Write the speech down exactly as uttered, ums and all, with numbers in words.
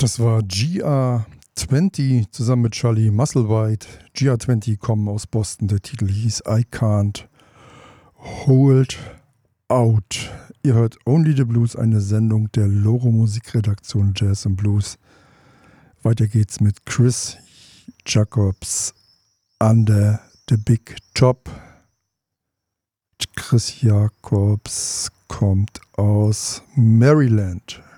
Das war G R zwanzig zusammen mit Charlie Musselwhite. G R zwanzig kommen aus Boston. Der Titel hieß I Can't Hold Out. Ihr hört Only the Blues, eine Sendung der Loro Musikredaktion Jazz and Blues. Weiter geht's mit Chris Jacobs Under the Big Top. Chris Jacobs kommt aus Maryland.